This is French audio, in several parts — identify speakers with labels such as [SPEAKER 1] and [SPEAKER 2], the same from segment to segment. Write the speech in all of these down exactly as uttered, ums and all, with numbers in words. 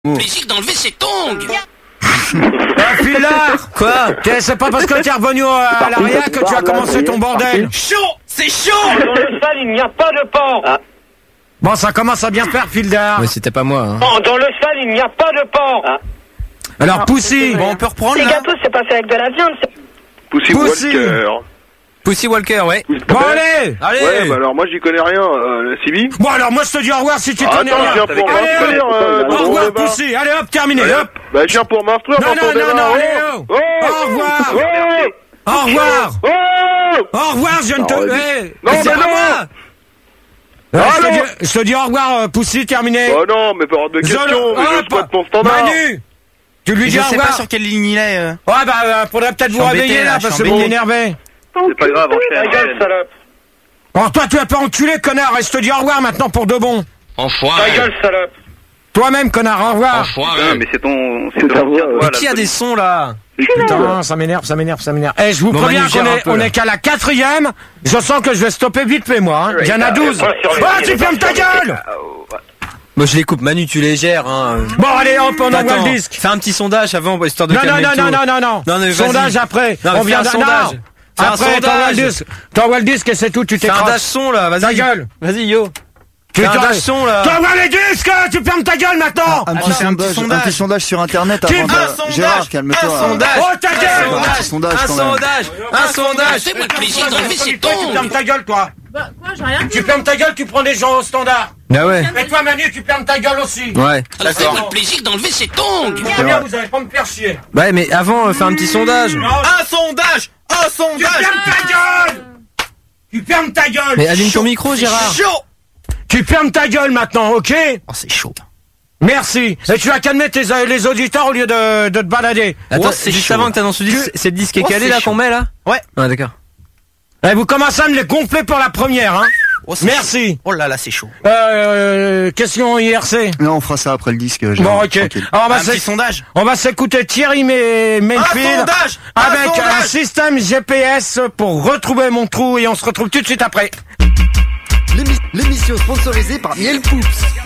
[SPEAKER 1] Plaisir d'enlever ses tongs.
[SPEAKER 2] Ah, Filard. Quoi? C'est pas parce que t'es revenu à l'arrière que tu as commencé ton bordel.
[SPEAKER 1] Chaud. C'est chaud.
[SPEAKER 3] Dans le salle, il n'y a pas de porc. Ah.
[SPEAKER 2] Bon, ça commence à bien faire, Fildar.
[SPEAKER 4] Mais c'était pas moi. Hein.
[SPEAKER 3] Non, dans le salle, il n'y a pas de porc. Ah.
[SPEAKER 2] Alors, Poussy.
[SPEAKER 4] Bon, on peut reprendre
[SPEAKER 5] Les
[SPEAKER 4] là.
[SPEAKER 5] gâteaux, c'est passé avec de la viande.
[SPEAKER 6] Pussy,
[SPEAKER 2] Pussy.
[SPEAKER 6] Walker.
[SPEAKER 4] Pussy Walker, ouais.
[SPEAKER 2] Bon, allez.
[SPEAKER 4] Allez.
[SPEAKER 6] Ouais, bah alors moi j'y connais rien, euh, Sibi.
[SPEAKER 2] Bon, alors, moi, je te dis au revoir si tu
[SPEAKER 6] Ah,
[SPEAKER 2] connais
[SPEAKER 6] attends, je
[SPEAKER 2] rien.
[SPEAKER 6] viens pour
[SPEAKER 2] Allez,
[SPEAKER 6] m'instruire. euh,
[SPEAKER 2] au
[SPEAKER 6] dans
[SPEAKER 2] revoir,
[SPEAKER 6] le débat.
[SPEAKER 2] Poussy. Allez, hop, terminé,
[SPEAKER 6] Allez,
[SPEAKER 2] hop.
[SPEAKER 6] hop. Bah je viens pour m'instruire
[SPEAKER 2] Non,
[SPEAKER 6] dans ton
[SPEAKER 2] non,
[SPEAKER 6] débat.
[SPEAKER 2] non, non,
[SPEAKER 6] Oh.
[SPEAKER 2] allez, oh.
[SPEAKER 6] Oh.
[SPEAKER 2] Au revoir.
[SPEAKER 6] Oh.
[SPEAKER 2] Au revoir.
[SPEAKER 6] Oh.
[SPEAKER 2] Au revoir, je viens de te...
[SPEAKER 6] Non,
[SPEAKER 2] Eh,
[SPEAKER 6] non,
[SPEAKER 2] mais c'est
[SPEAKER 6] mais
[SPEAKER 2] pas
[SPEAKER 6] non.
[SPEAKER 2] moi. Euh,
[SPEAKER 6] Ah,
[SPEAKER 2] je, te
[SPEAKER 6] non.
[SPEAKER 2] dis, je te dis au revoir, euh, Poussy, terminé.
[SPEAKER 6] Oh non, mais pas hors de question,
[SPEAKER 2] Zolo,
[SPEAKER 6] mais je
[SPEAKER 2] hop.
[SPEAKER 6] squatte ton standard.
[SPEAKER 2] Manu, tu lui dis
[SPEAKER 4] Je
[SPEAKER 2] au
[SPEAKER 4] sais
[SPEAKER 2] revoir.
[SPEAKER 4] pas sur quelle ligne il est. Euh.
[SPEAKER 2] Ouais, bah, euh, faudrait peut-être
[SPEAKER 4] Je
[SPEAKER 2] vous
[SPEAKER 4] suis embêté,
[SPEAKER 2] réveiller
[SPEAKER 4] là,
[SPEAKER 2] là,
[SPEAKER 4] je
[SPEAKER 2] parce
[SPEAKER 4] suis
[SPEAKER 2] que vous
[SPEAKER 4] embêté.
[SPEAKER 2] m'énervez.
[SPEAKER 6] C'est pas grave,
[SPEAKER 3] Ta
[SPEAKER 6] enchaîne.
[SPEAKER 3] gueule, salope.
[SPEAKER 2] Alors toi, tu vas pas enculer, connard, et je te dis au revoir maintenant pour de bon.
[SPEAKER 3] Ta
[SPEAKER 1] Enfoiré.
[SPEAKER 3] gueule, salope.
[SPEAKER 2] Toi-même, connard, au revoir.
[SPEAKER 6] Putain,
[SPEAKER 1] Enfoiré.
[SPEAKER 6] mais c'est ton, c'est ton ancien doigt,
[SPEAKER 4] Mais
[SPEAKER 6] là,
[SPEAKER 4] qui a des sons là?
[SPEAKER 2] Putain, ça m'énerve, ça m'énerve, ça m'énerve. Eh, je vous
[SPEAKER 4] Bon,
[SPEAKER 2] préviens
[SPEAKER 4] Manu,
[SPEAKER 2] qu'on
[SPEAKER 4] gère un
[SPEAKER 2] est,
[SPEAKER 4] peu,
[SPEAKER 2] on
[SPEAKER 4] là.
[SPEAKER 2] est qu'à la quatrième. Je sens que je vais stopper vite fait, moi. Hein. Il y en a douze.
[SPEAKER 3] pas sur les-
[SPEAKER 2] Ah, tu fermes ta gueule.
[SPEAKER 4] Moi je les coupe, Manu, tu les gères. Hein.
[SPEAKER 2] Bon, allez, hop, on envoie
[SPEAKER 4] Attends,
[SPEAKER 2] le disque.
[SPEAKER 4] fais un petit sondage avant, histoire de
[SPEAKER 2] Non, non,
[SPEAKER 4] calmer
[SPEAKER 2] non,
[SPEAKER 4] le tout.
[SPEAKER 2] non, non, non, non.
[SPEAKER 4] Non, mais vas-y.
[SPEAKER 2] Sondage après.
[SPEAKER 4] Non, mais
[SPEAKER 2] on
[SPEAKER 4] fais
[SPEAKER 2] vient
[SPEAKER 4] un
[SPEAKER 2] de...
[SPEAKER 4] sondage.
[SPEAKER 2] Non.
[SPEAKER 4] Fais un
[SPEAKER 2] Après, t'envoies le
[SPEAKER 4] sondage.
[SPEAKER 2] disque. T'envoies le disque et c'est tout, tu
[SPEAKER 4] Fais un dash
[SPEAKER 2] t'écrases.
[SPEAKER 4] son là, vas-y.
[SPEAKER 2] Ta gueule.
[SPEAKER 4] Vas-y, yo.
[SPEAKER 2] Tu
[SPEAKER 4] Fais un
[SPEAKER 2] t'en-
[SPEAKER 4] dash son là.
[SPEAKER 2] T'envoies les disques, tu fermes ta gueule maintenant.
[SPEAKER 7] Un
[SPEAKER 4] Attends,
[SPEAKER 7] petit,
[SPEAKER 4] fais un petit
[SPEAKER 7] sondage,
[SPEAKER 4] sondage.
[SPEAKER 7] un petit sondage sur internet
[SPEAKER 2] Qui-
[SPEAKER 7] avant de...
[SPEAKER 2] un
[SPEAKER 4] sondage.
[SPEAKER 7] Gérard, calme-toi.
[SPEAKER 4] Un sondage.
[SPEAKER 2] Oh, ta gueule.
[SPEAKER 4] Un
[SPEAKER 7] Un petit sondage,
[SPEAKER 4] Un
[SPEAKER 7] quand même.
[SPEAKER 4] sondage. Un sondage.
[SPEAKER 1] Fais-moi le plaisir d'enlever ses
[SPEAKER 2] Tu fermes
[SPEAKER 1] tongs.
[SPEAKER 2] ta gueule, toi.
[SPEAKER 5] Bah, quoi, j'ai rien dit.
[SPEAKER 2] Tu fermes ta gueule, tu prends des gens au standard.
[SPEAKER 4] Bah ouais.
[SPEAKER 2] Et toi, Manu, tu fermes ta gueule aussi.
[SPEAKER 4] Ouais.
[SPEAKER 1] Alors fais-moi le plaisir d'enlever ses tongs.
[SPEAKER 2] Très bien, vous allez pas me faire chier.
[SPEAKER 4] Ouais, mais avant, euh, fais un petit sondage.
[SPEAKER 2] Non,
[SPEAKER 4] Un sondage. Un
[SPEAKER 2] tu
[SPEAKER 4] sondage.
[SPEAKER 2] fermes ta gueule. Tu fermes ta gueule.
[SPEAKER 4] Mais allume ton micro, Gérard.
[SPEAKER 1] Chaud.
[SPEAKER 2] Tu fermes ta gueule maintenant, ok?
[SPEAKER 4] Oh, c'est chaud.
[SPEAKER 2] Merci. Et tu vas calmer tes, les auditeurs au lieu de, de te balader.
[SPEAKER 4] Attends,
[SPEAKER 1] Oh, c'est
[SPEAKER 4] juste
[SPEAKER 1] chaud.
[SPEAKER 4] avant que t'annonces le disque, c'est le disque est
[SPEAKER 1] Oh,
[SPEAKER 4] calé
[SPEAKER 1] c'est
[SPEAKER 4] là
[SPEAKER 1] chaud.
[SPEAKER 4] qu'on met là?
[SPEAKER 1] Ouais.
[SPEAKER 4] Ah, d'accord.
[SPEAKER 2] Et vous commencez à me les gonfler pour la première, hein?
[SPEAKER 1] Oh, c'est
[SPEAKER 2] Merci.
[SPEAKER 1] chaud. Oh là là, c'est chaud.
[SPEAKER 2] Euh, question I R C.
[SPEAKER 7] Non, on fera ça après le disque, Gérard.
[SPEAKER 2] Bon, ok.
[SPEAKER 7] Tranquille.
[SPEAKER 2] Alors, on va
[SPEAKER 1] Un
[SPEAKER 2] s'éc-
[SPEAKER 1] petit sondage.
[SPEAKER 2] on va s'écouter Thierry Mé- Mainfield
[SPEAKER 1] sondage. Un
[SPEAKER 2] avec un
[SPEAKER 1] sondage.
[SPEAKER 2] système G P S pour retrouver mon trou et on se retrouve tout de suite après.
[SPEAKER 8] L'émi- L'émission sponsorisée par Miel Poups.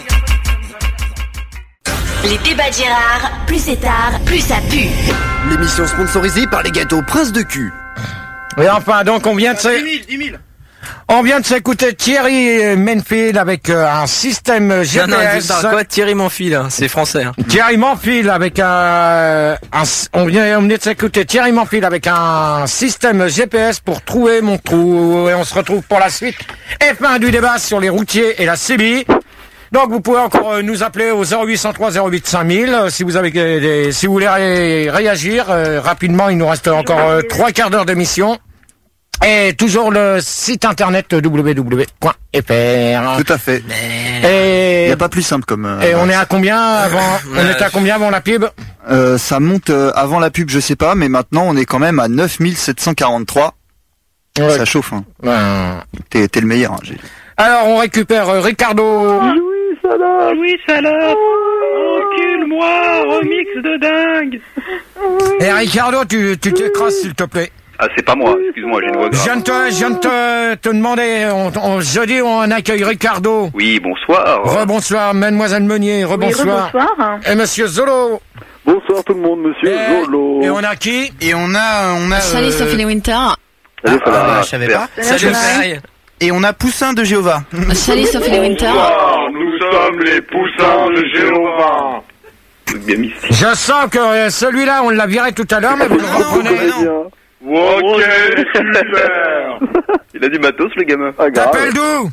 [SPEAKER 9] Les débats de Gérard, plus c'est tard, plus ça pue.
[SPEAKER 8] L'émission sponsorisée par les gâteaux Prince de cul.
[SPEAKER 2] Et enfin, donc on vient de s'é- on vient de s'écouter Thierry Mainfield avec euh, un système G
[SPEAKER 4] Non,
[SPEAKER 2] P
[SPEAKER 4] non,
[SPEAKER 2] S.
[SPEAKER 4] attends, quoi? Thierry Manfil, hein, c'est français. Hein.
[SPEAKER 2] Thierry Manfield avec un, un- on vient, on vient de s'écouter Thierry Manfield avec un système G P S pour trouver mon trou et on se retrouve pour la suite. F un du débat sur les routiers et la C B I. Donc vous pouvez encore euh, nous appeler au zéro huit cent trois zéro huit cinq mille euh, si vous avez des, des- si vous voulez ré- réagir euh, rapidement. Il nous reste encore euh, trois quarts d'heure d'émission. Et toujours le site internet w w w point f r.
[SPEAKER 7] Tout à fait. Il
[SPEAKER 2] Et,
[SPEAKER 7] n'y a pas plus simple comme... euh,
[SPEAKER 2] et on est à combien avant, on était à combien avant la pub?
[SPEAKER 7] euh, ça monte euh, avant la pub, je sais pas, mais maintenant on est quand même à neuf mille sept cent quarante-trois.
[SPEAKER 2] Ouais.
[SPEAKER 7] Ça chauffe, hein.
[SPEAKER 2] Ben,
[SPEAKER 7] T'es t'es le meilleur, hein, j'ai-
[SPEAKER 2] alors on récupère euh, Ricardo.
[SPEAKER 3] Oui, salope. Encule-moi, remix de dingue.
[SPEAKER 2] Et Ricardo, tu tu t'écrases s'il te plaît.
[SPEAKER 6] Ah, c'est pas moi, excuse-moi, j'ai une voix
[SPEAKER 2] Je
[SPEAKER 6] grave.
[SPEAKER 2] viens de te, je viens de te, te demander, on, on, jeudi on accueille Ricardo.
[SPEAKER 6] Oui, bonsoir.
[SPEAKER 2] Rebonsoir, mademoiselle Meunier, rebonsoir.
[SPEAKER 5] Bonsoir.
[SPEAKER 2] Et monsieur Zolo.
[SPEAKER 10] Bonsoir tout le monde, monsieur
[SPEAKER 2] Et,
[SPEAKER 10] Zolo.
[SPEAKER 2] et on a qui?
[SPEAKER 4] Et on a, on a.
[SPEAKER 5] Salut
[SPEAKER 4] euh,
[SPEAKER 5] Sophie Winter.
[SPEAKER 10] Salut, ça va.
[SPEAKER 4] Ah, je savais pas.
[SPEAKER 5] Salut,
[SPEAKER 4] Salut,
[SPEAKER 5] Sophie.
[SPEAKER 4] pareil. Et on a Poussin de Jéhovah.
[SPEAKER 5] Salut Sophie Winter.
[SPEAKER 6] Bonsoir, nous sommes les poussins de Jéhovah. Truc bien mystique.
[SPEAKER 2] Je sens que euh, celui-là on l'a viré tout à l'heure, mais vous le
[SPEAKER 4] Non,
[SPEAKER 2] reprenez.
[SPEAKER 4] mais non.
[SPEAKER 10] Bien.
[SPEAKER 6] Ok, super. Il a du matos, le gamin.
[SPEAKER 10] Ah, grave.
[SPEAKER 2] T'appelles d'où?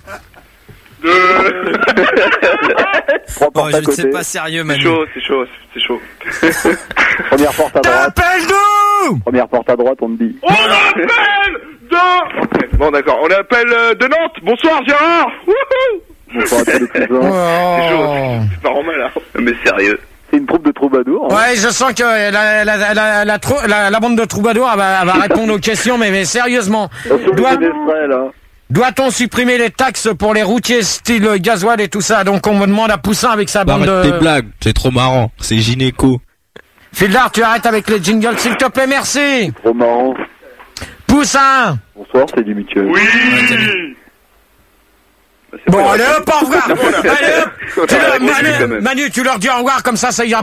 [SPEAKER 6] De...
[SPEAKER 10] Trois
[SPEAKER 4] Oh,
[SPEAKER 10] portes
[SPEAKER 4] je
[SPEAKER 10] à
[SPEAKER 4] ne sais
[SPEAKER 10] côté.
[SPEAKER 4] pas sérieux,
[SPEAKER 6] C'est
[SPEAKER 4] Manu.
[SPEAKER 6] chaud, c'est chaud, c'est chaud.
[SPEAKER 10] Première porte à droite.
[SPEAKER 2] T'appelles d'où?
[SPEAKER 10] Première porte à droite, on me dit.
[SPEAKER 6] On appelle de... Bon, d'accord, on appelle euh, de Nantes. Bonsoir, Gérard. Wouhou.
[SPEAKER 10] Bonsoir à tous les cousins.
[SPEAKER 6] C'est chaud,
[SPEAKER 2] Oh.
[SPEAKER 6] c'est pas normal, hein. Mais sérieux.
[SPEAKER 10] C'est une troupe de troubadours. hein.
[SPEAKER 2] Ouais, je sens que la, la, la, la, la, trou- la, la bande de troubadours elle va, elle va répondre aux questions, mais, mais sérieusement,
[SPEAKER 10] Attention,
[SPEAKER 2] doit,
[SPEAKER 10] les Ménestrels, hein.
[SPEAKER 2] doit-on supprimer les taxes pour les routiers style gasoil et tout ça? Donc on me demande à Poussin avec sa bande
[SPEAKER 11] Arrête tes
[SPEAKER 2] de...
[SPEAKER 11] blagues, c'est trop marrant, c'est gynéco.
[SPEAKER 2] Fildar, tu arrêtes avec les jingles s'il te plaît, merci.
[SPEAKER 10] Trop marrant.
[SPEAKER 2] Poussin.
[SPEAKER 10] Bonsoir, c'est du mutuel.
[SPEAKER 6] Oui.
[SPEAKER 2] Bon, allez hop, au revoir.
[SPEAKER 6] On a-
[SPEAKER 2] Allez hop.
[SPEAKER 6] on a
[SPEAKER 2] Tu leur-
[SPEAKER 6] répondu quand
[SPEAKER 2] Manu,
[SPEAKER 6] même.
[SPEAKER 2] Manu, tu leur dis au revoir, comme ça, ça ira